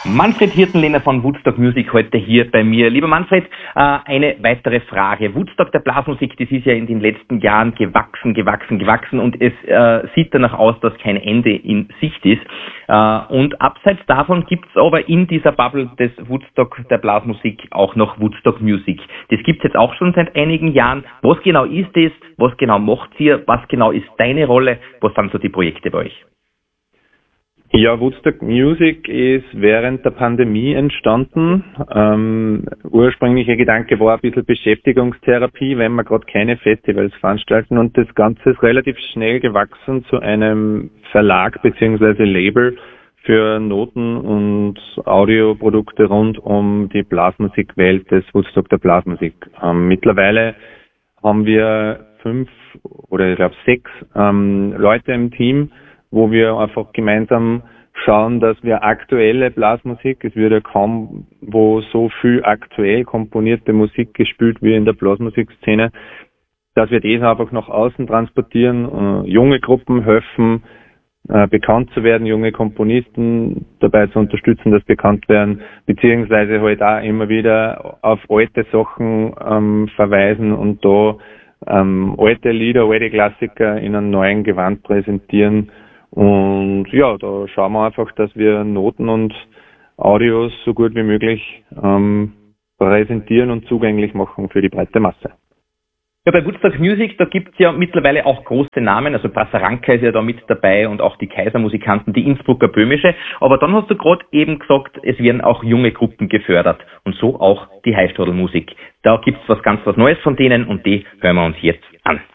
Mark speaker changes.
Speaker 1: Manfred Hirtenlehner von Woodstock Music heute hier bei mir. Lieber Manfred, eine weitere Frage. Woodstock der Blasmusik, das ist ja in den letzten Jahren gewachsen und es sieht danach aus, dass kein Ende in Sicht ist. Und abseits davon gibt es aber in dieser Bubble des Woodstock der Blasmusik auch noch Woodstock Music. Das gibt es jetzt auch schon seit einigen Jahren. Was genau ist das? Was genau macht ihr? Was genau ist deine Rolle? Was sind so die Projekte bei euch?
Speaker 2: Ja, Woodstock Music ist während der Pandemie entstanden. Ursprünglicher Gedanke war ein bisschen Beschäftigungstherapie, wenn wir gerade keine Festivals veranstalten, und das Ganze ist relativ schnell gewachsen zu einem Verlag bzw. Label für Noten- und Audioprodukte rund um die Blasmusikwelt des Woodstock der Blasmusik. Mittlerweile haben wir 5 oder ich glaube 6 Leute im Team, wo wir einfach gemeinsam schauen, dass wir aktuelle Blasmusik, es wird ja kaum wo so viel aktuell komponierte Musik gespielt wie in der Blasmusikszene, dass wir das einfach nach außen transportieren, junge Gruppen helfen, bekannt zu werden, junge Komponisten dabei zu unterstützen, dass bekannt werden, beziehungsweise halt auch immer wieder auf alte Sachen verweisen und da alte Lieder, alte Klassiker in einem neuen Gewand präsentieren. Und ja, da schauen wir einfach, dass wir Noten und Audios so gut wie möglich präsentieren und zugänglich machen für die breite Masse.
Speaker 1: Ja, bei Woodstock Music, da gibt's ja mittlerweile auch große Namen, also Passaranka ist ja da mit dabei und auch die Kaisermusikanten, die Innsbrucker Böhmische. Aber dann hast du gerade eben gesagt, es werden auch junge Gruppen gefördert und so auch die Heißstadelmusik. Da gibt's was Neues von denen und die hören wir uns jetzt an.